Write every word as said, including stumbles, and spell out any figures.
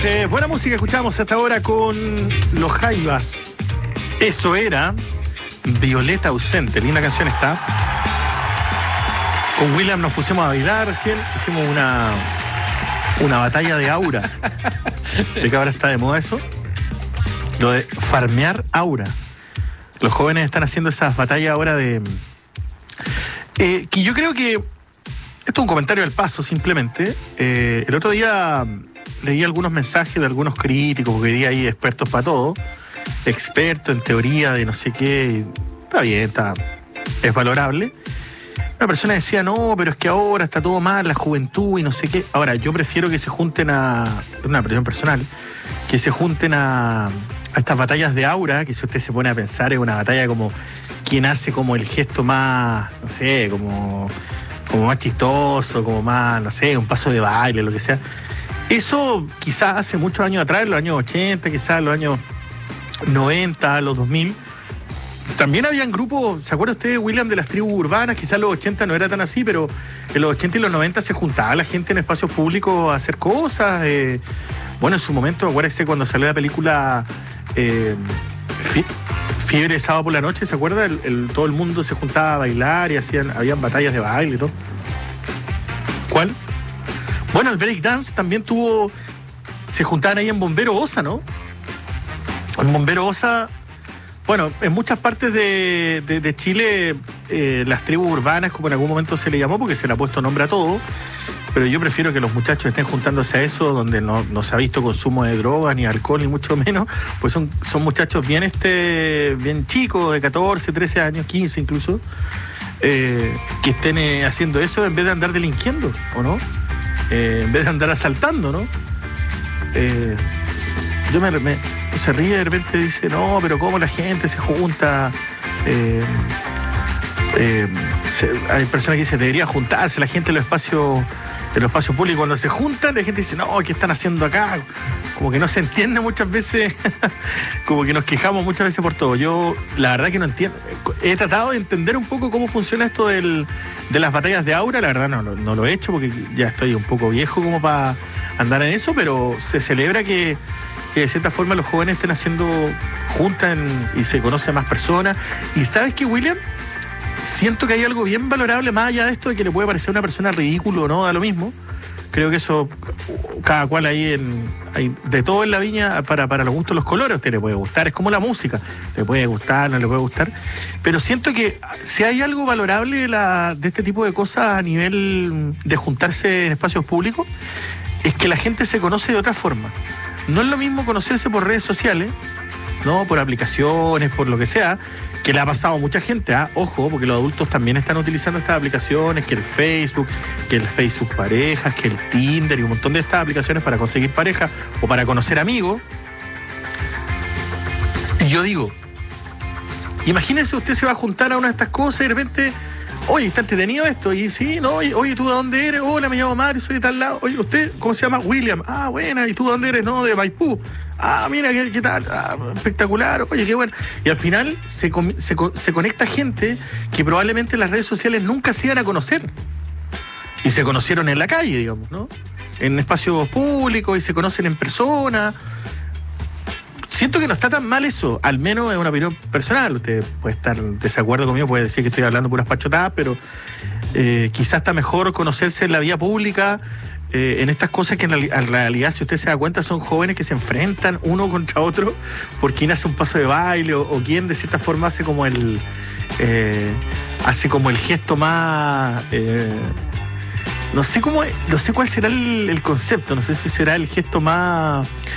Eh, buena música escuchamos hasta ahora con Los Jaivas. Eso era Violeta Ausente. Linda canción está. Con William nos pusimos a bailar recién. Hicimos una, una batalla de aura. De que ahora está de moda eso. Lo de farmear aura. Los jóvenes están haciendo esas batallas ahora de... Eh, que yo creo que... Esto es un comentario al paso, simplemente. Eh, el otro día leí algunos mensajes de algunos críticos, porque hoy día hay expertos para todo. Expertos en teoría de no sé qué. Está bien, está, es valorable. Una persona decía, no, pero es que ahora está todo mal, la juventud y no sé qué. Ahora, yo prefiero que se junten a... Es una opinión personal. Que se junten a, a estas batallas de aura, que si usted se pone a pensar, es una batalla como... Quien hace como el gesto más, no sé, como... como más chistoso, como más, no sé, un paso de baile, lo que sea. Eso quizás hace muchos años atrás, en los años ochenta, quizás en los años noventa, los dos mil. También habían grupos, ¿se acuerda usted, William, de las tribus urbanas? Quizás en los ochenta no era tan así, pero en los ochenta y los noventa se juntaba la gente en espacios públicos a hacer cosas. Eh, bueno, en su momento, acuérdese cuando salió la película... Eh, Fiebre de sábado por la noche, ¿se acuerda? El, el, todo el mundo se juntaba a bailar y hacían, habían batallas de baile y todo. ¿Cuál? Bueno, el breakdance también tuvo... Se juntaban ahí en Bombero Osa, ¿no? En Bombero Osa... Bueno, en muchas partes de, de, de Chile, eh, las tribus urbanas, como en algún momento se le llamó, porque se le ha puesto nombre a todo, pero yo prefiero que los muchachos estén juntándose a eso, donde no, no se ha visto consumo de drogas, ni alcohol, ni mucho menos, pues son, son muchachos bien, este, bien chicos, de catorce, trece años, quince incluso, eh, que estén eh, haciendo eso en vez de andar delinquiendo, ¿o no? Eh, en vez de andar asaltando, ¿no? Eh, yo me, me se ríe de repente, dice, no, pero cómo la gente se junta... Eh, eh, se, hay personas que dicen, debería juntarse la gente en los espacios... en los espacios públicos, cuando se juntan, la gente dice, no, ¿qué están haciendo acá? Como que no se entiende muchas veces, como que nos quejamos muchas veces por todo. Yo, la verdad que no entiendo. He tratado de entender un poco cómo funciona esto del, de las batallas de aura, la verdad no, no, no lo he hecho porque ya estoy un poco viejo como para andar en eso, pero se celebra que, que de cierta forma los jóvenes estén haciendo juntas y se conocen más personas. ¿Y sabes qué, William? Siento que hay algo bien valorable más allá de esto de que le puede parecer a una persona ridículo o no, da lo mismo. Creo que eso, cada cual ahí, en, hay de todo en la viña para, para los gustos, los colores. A usted le puede gustar, es como la música. Le puede gustar, no le puede gustar. Pero siento que si hay algo valorable de, la, de este tipo de cosas a nivel de juntarse en espacios públicos, es que la gente se conoce de otra forma. No es lo mismo conocerse por redes sociales, ¿no? Por aplicaciones, por lo que sea, que le ha pasado a mucha gente, ¿eh? Ojo, porque los adultos también están utilizando estas aplicaciones, que el Facebook, que el Facebook Parejas, que el Tinder y un montón de estas aplicaciones para conseguir pareja o para conocer amigos. Y yo digo, imagínense, usted se va a juntar a una de estas cosas y de repente, oye, está entretenido esto, y sí, no, oye, oye, ¿tú de dónde eres? Hola, me llamo Mario, soy de tal lado. Oye, ¿usted cómo se llama? William. Ah, buena, ¿y tú de dónde eres? No, de Maipú. Ah, mira, ¿qué, qué tal? Ah, espectacular, oye, qué bueno. Y al final se, se, se conecta gente que probablemente en las redes sociales nunca se iban a conocer. Y se conocieron en la calle, digamos, ¿no? En espacios públicos y se conocen en persona. Siento que no está tan mal eso, al menos es una opinión personal. Usted puede estar en desacuerdo conmigo, puede decir que estoy hablando puras pachotadas, pero eh, quizás está mejor conocerse en la vía pública, eh, en estas cosas que en, la, en realidad, si usted se da cuenta, son jóvenes que se enfrentan uno contra otro por quién hace un paso de baile o, o quién de cierta forma hace como el eh, hace como el gesto más... Eh, no sé cómo, no sé cuál será el, el concepto, no sé si será el gesto más...